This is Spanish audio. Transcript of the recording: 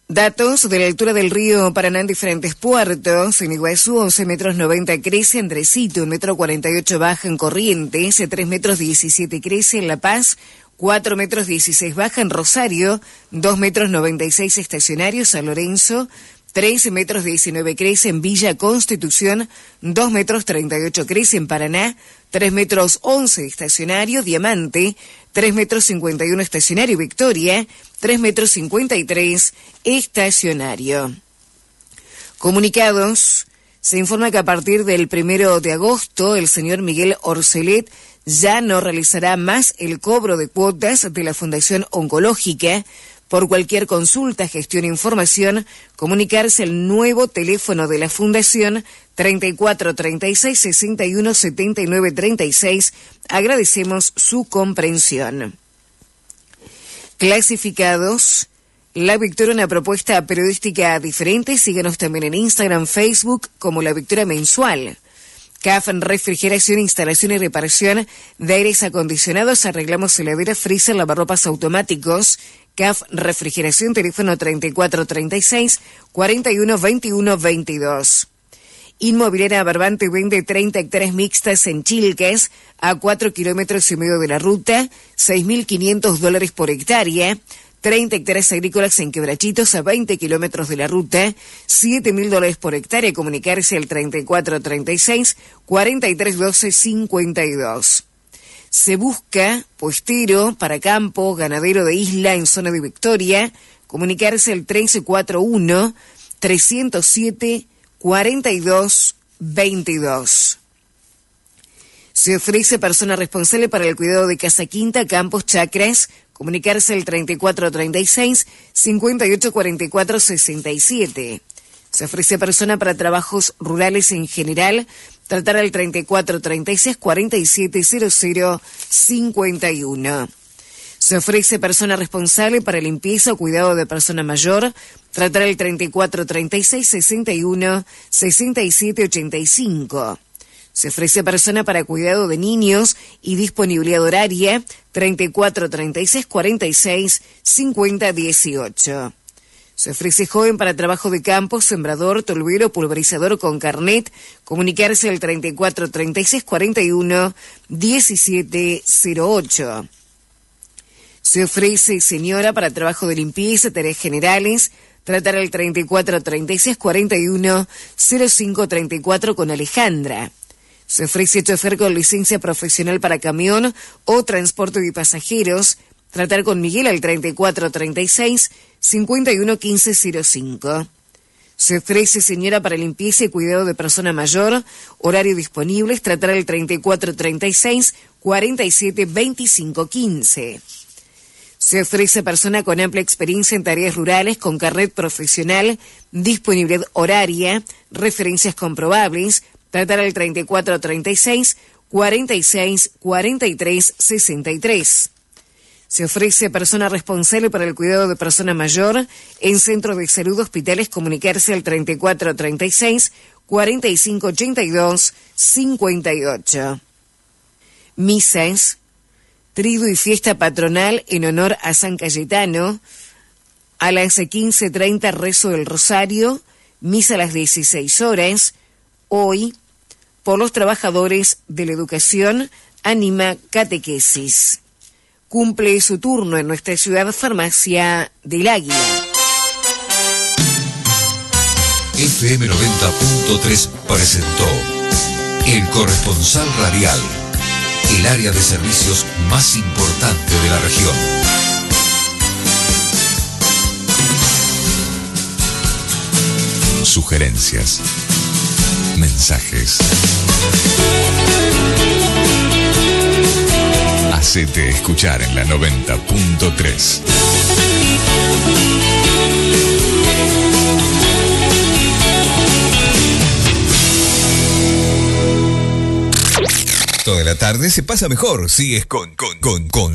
Datos de la altura del río Paraná en diferentes puertos. En Iguazú, 11 metros 90 crece. Andresito, 1 metro 48 baja. En Corrientes, 3 metros 17 crece. En La Paz, 4 metros 16 baja. En Rosario, 2 metros 96 estacionario. San Lorenzo, 13 metros 19 crece. En Villa Constitución, 2 metros 38 crece. En Paraná, 3 metros 11 estacionario. Diamante, 3 metros 51 estacionario. Victoria, 3 metros 53 estacionario. Comunicados. Se informa que a partir del 1 de agosto, el señor Miguel Orcelet ya no realizará más el cobro de cuotas de la Fundación Oncológica. Por cualquier consulta, gestión e información, comunicarse al nuevo teléfono de la Fundación 34 36 61 79 36. Agradecemos su comprensión. Clasificados. La Victoria, una propuesta periodística diferente. Síguenos también en Instagram, Facebook como La Victoria Mensual. CAF Refrigeración, instalación y reparación de aires acondicionados. Arreglamos heladeras, freezer, lavarropas automáticos. CAF Refrigeración, teléfono 34 36 41 21 22. Inmobiliaria Barbante vende 30 hectáreas mixtas en Chilques, a 4,5 kilómetros de la ruta, $6.500 por hectárea. 30 hectáreas agrícolas en Quebrachitos, a 20 kilómetros de la ruta, $7.000 por hectárea. Comunicarse al 34 36 43 12 52. Se busca puestero para campo, ganadero de isla en zona de Victoria. Comunicarse al 1341 307 42 22. Se ofrece persona responsable para el cuidado de casa quinta, campos, chacras. Comunicarse al 34 36 58 44 67. Se ofrece persona para trabajos rurales en general. Tratar al 34 36 47 00 51. Se ofrece persona responsable para limpieza o cuidado de persona mayor. Tratar al 34 36 61 67 85. Se ofrece persona para cuidado de niños y disponibilidad horaria 34 36 46 50 18. Se ofrece joven para trabajo de campo, sembrador, tolvero, pulverizador con carnet. Comunicarse al 34 36 41 17 08. Se ofrece señora para trabajo de limpieza, tareas generales. Tratar al 34 36 41 05 34 con Alejandra. Se ofrece chofer con licencia profesional para camión o transporte de pasajeros. Tratar con Miguel al 34 36 51 15 05. Se ofrece señora para limpieza y cuidado de persona mayor. Horario disponible. Tratar al 34 36 47 25 15. Se ofrece persona con amplia experiencia en tareas rurales, con carnet profesional, disponibilidad horaria, referencias comprobables. Tratar al 34 36 46 43 63. Se ofrece persona responsable para el cuidado de persona mayor en centro de salud, hospitales. Comunicarse al 34 36 45 82 58. Misas, triduo y fiesta patronal en honor a San Cayetano. A las 15:30 rezo del Rosario, misa a las 16 horas. Hoy, por los trabajadores de la educación, anima catequesis. Cumple su turno en nuestra ciudad Farmacia del Águila. FM 90.3 presentó El Corresponsal Radial, el área de servicios más importante de la región. Sugerencias, mensajes. Hacete escuchar en la 90.3. Toda la tarde se pasa mejor. Sigues con